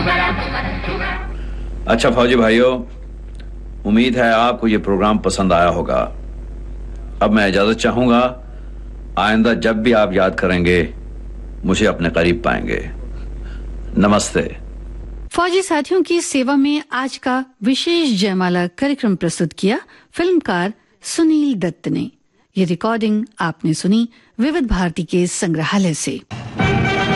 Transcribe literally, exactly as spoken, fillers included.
अच्छा फौजी भाइयों, उम्मीद है आपको ये प्रोग्राम पसंद आया होगा। अब मैं इजाजत चाहूंगा। आइंदा जब भी आप याद करेंगे मुझे अपने करीब पाएंगे। नमस्ते। फौजी साथियों की सेवा में आज का विशेष जयमाला कार्यक्रम प्रस्तुत किया फिल्मकार सुनील दत्त ने। ये रिकॉर्डिंग आपने सुनी विविध भारती के संग्रहालय से।